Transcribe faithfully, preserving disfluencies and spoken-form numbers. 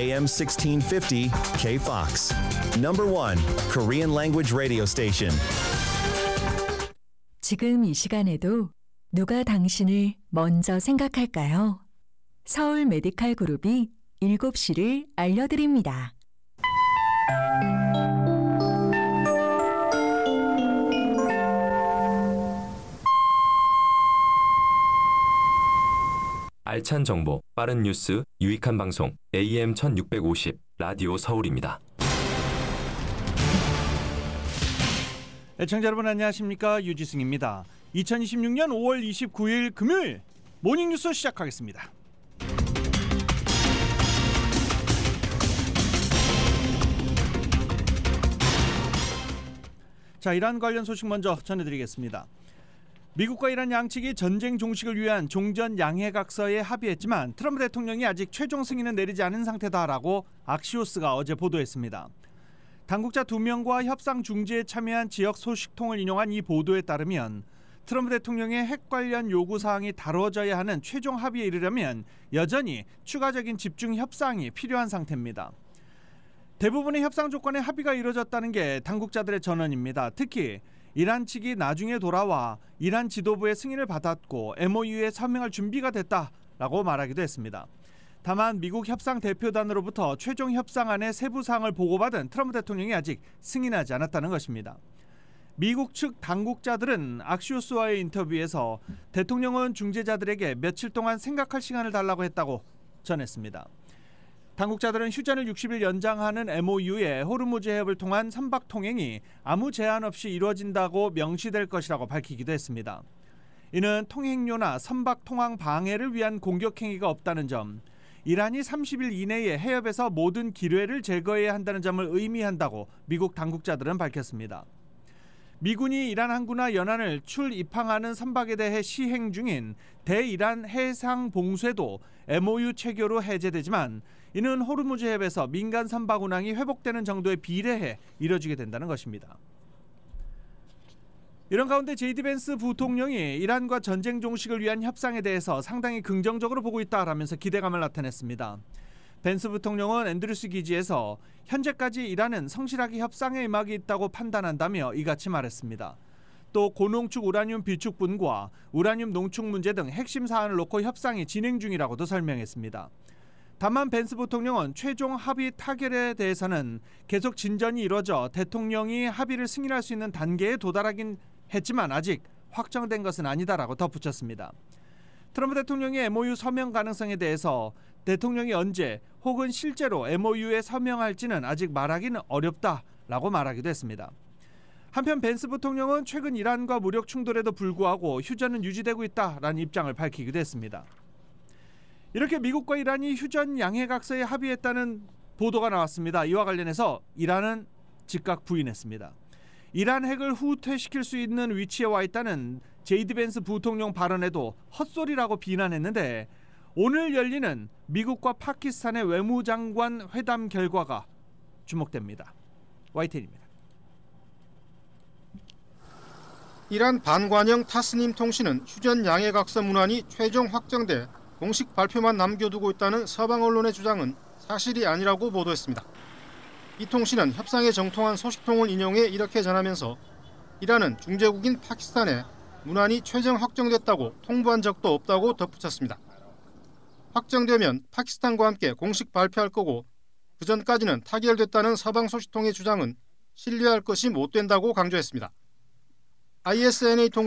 에이엠 십육 오십 K-Fox. Number one Korean language radio station. 지금 이 시간에도 누가 당신을 먼저 생각할까요? 서울 메디칼 그룹이 일곱 시를 알려드립니다. 알찬 정보, 빠른 뉴스, 유익한 방송 에이엠 천육백오십 라디오 서울입니다. 애청자 여러분 안녕하십니까? 유지승입니다. 이천이십육년 오월 이십구일 금요일 모닝뉴스 시작하겠습니다. 자, 이란 관련 소식 먼저 전해드리겠습니다. 미국과 이란 양측이 전쟁 종식을 위한 종전 양해각서에 합의했지만 트럼프 대통령이 아직 최종 승인은 내리지 않은 상태다라고 악시오스가 어제 보도했습니다. 당국자 두 명과 협상 중재에 참여한 지역 소식통을 인용한 이 보도에 따르면 트럼프 대통령의 핵 관련 요구사항이 다뤄져야 하는 최종 합의에 이르려면 여전히 추가적인 집중 협상이 필요한 상태입니다. 대부분의 협상 조건에 합의가 이루어졌다는 게 당국자들의 전언입니다. 특히 이란 측이 나중에 돌아와 이란 지도부의 승인을 받았고 엠오유에 서명할 준비가 됐다라고 말하기도 했습니다. 다만 미국 협상 대표단으로부터 최종 협상안의 세부 사항을 보고받은 트럼프 대통령이 아직 승인하지 않았다는 것입니다. 미국 측 당국자들은 악시오스와의 인터뷰에서 대통령은 중재자들에게 며칠 동안 생각할 시간을 달라고 했다고 전했습니다. 당국자들은 휴전을 육십일 연장하는 엠오유에 호르무즈 해협을 통한 선박 통행이 아무 제한 없이 이루어진다고 명시될 것이라고 밝히기도 했습니다. 이는 통행료나 선박 통항 방해를 위한 공격 행위가 없다는 점, 이란이 삼십일 이내에 해협에서 모든 기뢰를 제거해야 한다는 점을 의미한다고 미국 당국자들은 밝혔습니다. 미군이 이란 항구나 연안을 출입항하는 선박에 대해 시행 중인 대이란 해상 봉쇄도 엠오유 체결로 해제되지만 이는 호르무즈 해협에서 민간 선박 운항이 회복되는 정도에 비례해 이뤄지게 된다는 것입니다. 이런 가운데 제이디 벤스 부통령이 이란과 전쟁 종식을 위한 협상에 대해서 상당히 긍정적으로 보고 있다라면서 기대감을 나타냈습니다. 벤스 부통령은 앤드루스 기지에서 현재까지 이란은 성실하게 협상에 임하고 있다고 판단한다며 이같이 말했습니다. 또 고농축 우라늄 비축분과 우라늄 농축 문제 등 핵심 사안을 놓고 협상이 진행 중이라고도 설명했습니다. 다만 벤스 부통령은 최종 합의 타결에 대해서는 계속 진전이 이루어져 대통령이 합의를 승인할 수 있는 단계에 도달하긴 했지만 아직 확정된 것은 아니다라고 덧붙였습니다. 트럼프 대통령의 엠오유 서명 가능성에 대해서 대통령이 언제 혹은 실제로 엠오유에 서명할지는 아직 말하기는 어렵다라고 말하기도 했습니다. 한편 벤스 부통령은 최근 이란과 무력 충돌에도 불구하고 휴전은 유지되고 있다라는 입장을 밝히기도 했습니다. 이렇게 미국과 이란이 휴전 양해각서에 합의했다는 보도가 나왔습니다. 이와 관련해서 이란은 즉각 부인했습니다. 이란 핵을 후퇴시킬 수 있는 위치에 와 있다는 제이디 벤스 부통령 발언에도 헛소리라고 비난했는데 오늘 열리는 미국과 파키스탄의 외무장관 회담 결과가 주목됩니다. 와이티엔입니다. 이란 반관영 타스님 통신은 휴전 양해각서 문안이 최종 확정돼 공식 발표만 남겨두고 있다는 서방 언론의 주장은 사실이 아니라고 보도했습니다. 이 통신은 협상에 정통한 소식통을 인용해 이렇게 전하면서 이란은 중재국인 파키스탄에 문안이 최종 확정됐다고 통보한 적도 없다고 덧붙였습니다. 확정되면 파키스탄과 함께 공식 발표할 거고 그 전까지는 타결됐다는 서방 소식통의 주장은 신뢰할 것이 못 된다고 강조했습니다. 아이에스엔에이 통